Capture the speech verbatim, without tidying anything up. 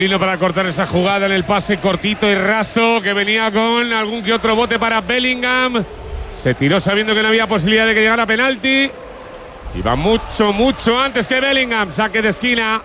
Vino para cortar esa jugada en el pase cortito y raso que venía con algún que otro bote para Bellingham. Se tiró sabiendo que no había posibilidad de que llegara a penalti. Iba mucho, mucho antes que Bellingham. Saque de esquina.